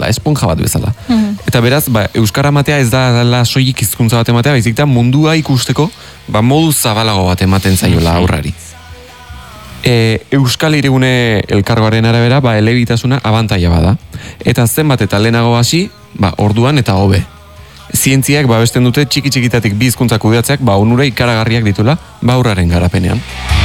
esponja bat bezala. Eta beraz, euskara matea ez da soilik hizkuntza bat ematea, baizik da mundua ikusteko, modu zabalago bat ematen zaiola aurrari. Euskal Hirigune elkargoaren arabera, elebitasuna abantaila bada. Eta zenbat eta lehenago hasi, orduan eta hobe. Zientziak babesten dute txiki-txikitatik bi hizkuntzak kudeatzeak onura ikaragarriak ditula aurraren garapenean.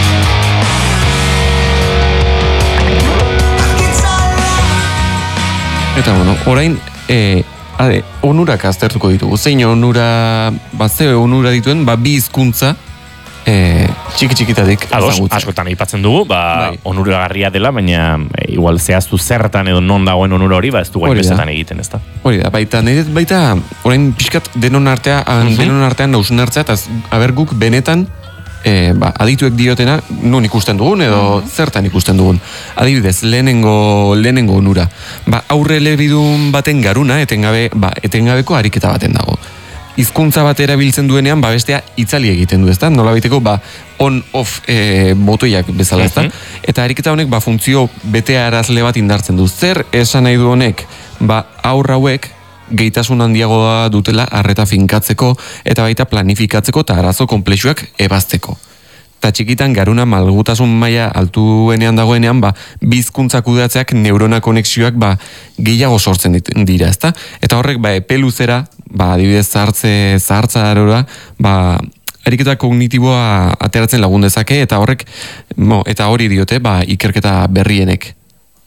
Eta orain onurak aztertuko ditugu. Zein onura, ze onura dituen, bi hizkuntza txiki-txikitatik ezagutzen. Askotan aipatzen dugu, onuragarria dela, baina igual zehaztu zertan edo non dagoen onura hori, ez dugu bestetan egiten, ez da? Hori da, baita, orain pixkat denon artean nausun hartzea, eta aber guk benetan adituek diotena non ikusten dugun edo zertan ikusten dugun. Adibidez, lehenengo onura. Aurre elebidun baten garuna, etengabeko ariketa baten dago. Hizkuntza bat erabiltzen duenean, bestea itzali egiten du, ezta? Nolabaiteko, on-off botoiak bezala, ezta? Eta ariketa honek, funtzio betea arazle bat indartzen du. Zer esan nahi du honek, aurra hauek, gehitasun handiagoa dutela arreta finkatzeko eta baita planifikatzeko eta arazo konplexuak ebazteko. Eta txikitan garuna malgutasun maila altuenean dagoenean, bi hizkuntza kudeatzeak neurona konexioak gehiago sortzen dira, ezta? Eta horrek epe luzera, adibidez zahartza arora, ariketa kognitiboa ateratzen lagun dezake, eta horrek, eta hori diote, ikerketa berrienek.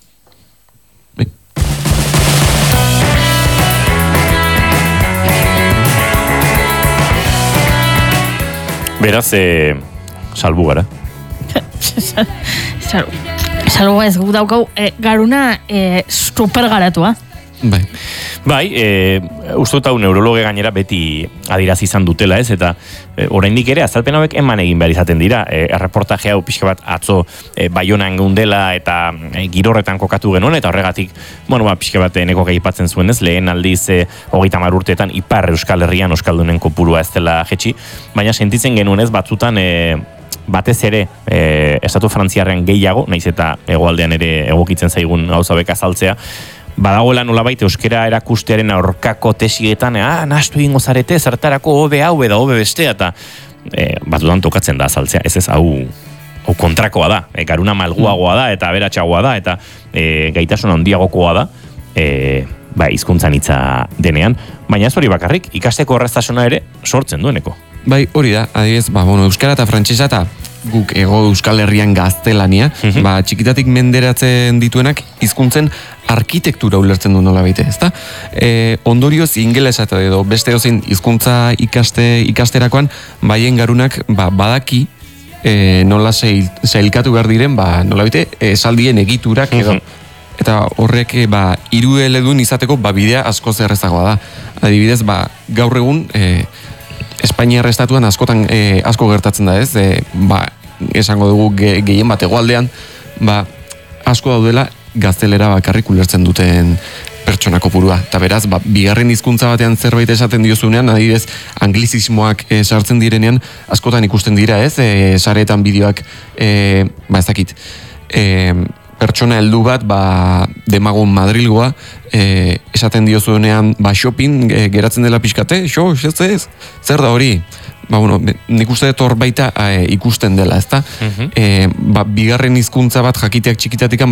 Beraz, salbu gara. Salbu ez gu daukau, garuna super garatua. Bai, uste dut hau neurologe gainera beti adierazi izan dutela, ez? Eta oraindik ere azalpen hauek eman egin behar izaten dira. Erreportaje hau pixka bat atzo Baionan geundela eta Girorretan kokatu genuen, eta horregatik, pixka bat nekok aipatzen zuen, ez? Lehen aldiz 30 urteetan Ipar Euskal Herrian euskaldunen kopurua ez dela jetxi, baina sentitzen genuen ez batzutan batez ere estatu frantziarrean gehiago, naiz eta hegoaldean ere egokitzen zaigun gauza beka azaltzea, badagoela nolabait euskera erakustearen aurkako tesietan, nahastu egingo zarete, zertarako hobe hau edo hobe bestea, eta batzutan tokatzen da azaltzea, ez hau kontrakoa da, garuna malguagoa da, eta aberatsagoa da, eta gaitasun handiagokoa da, hizkuntzan hitza denean, baina ez hori bakarrik, ikasteko erraztasuna ere sortzen dueneko. Bai, hori da, adibidez, euskara eta frantsesa eta guk ego Euskal Herrian gaztelania, txikitatik menderatzen dituenak hizkuntzen arkitektura ulertzen du nolabait, ezta? Ondorioz ingelesa eta edo beste edozein hizkuntza ikasterakoan baien garunak badaki nola sailkatu behar diren, nolabait esaldien egiturak edo. Eta horrek hirueledun izateko bidea askoz errazagoa da. Adibidez, gaur egun Espainiar estatuan askotan asko gertatzen da, ez? Esango dugu gehien bat hegoaldean, asko daudela gaztelera bakarrik ulertzen duten pertsona kopurua. Eta beraz, bigarren hizkuntza batean zerbait esaten diozunean, adibidez, anglizismoak sartzen direnean, askotan ikusten dira, ez? Saretan bideoak, ez dakit, pertsona heldu bat, demagun Madrilgoa, esaten diozunean, shopping geratzen dela pixkate, ez? Zer da hori? Nik uste dut hor baita ikusten dela, ezta? Bigarren hizkuntza bat jakiteak txikitatikan,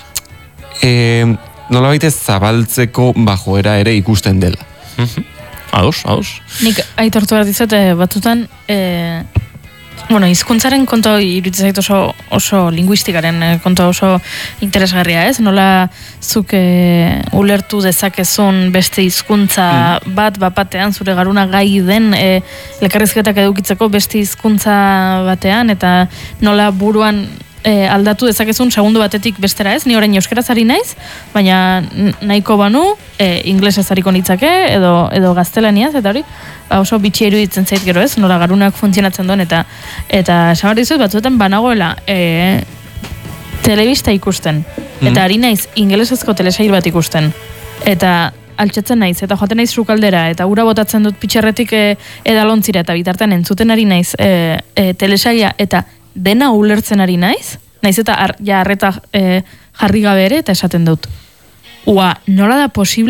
nolabait ez zabaltzeko joera ere ikusten dela. Ados. Nik aitortu behar dizut, batzutan, hizkuntzaren kontu iruditzen zait oso linguistikaren kontu oso interesgarria, ez? Nola zuk ulertu dezakezun beste hizkuntza batean zure garuna gai den elkarrizketak edukitzeko beste hizkuntza batean, eta nola buruan aldatu dezakezun segundu batetik bestera, ez? Ni orain euskaraz ari naiz, baina nahiko banu inglesez ariko nitzake edo gaztelaniaz, eta hori oso bitxia iruditzen zait gero, ez? Nola garunak funtzionatzen duen, eta esan dizut batzuetan banagoela telebista ikusten, eta ari naiz ingelesezko telesail bat ikusten, eta altxatzen naiz, eta joaten naiz sukaldera, eta ura botatzen dut pitxerretik edalontzira, eta bitartean entzuten ari naiz telesaila, eta dena ulertzen ari naiz eta harreta jarri gabe ere, eta esaten dut. Nola da posible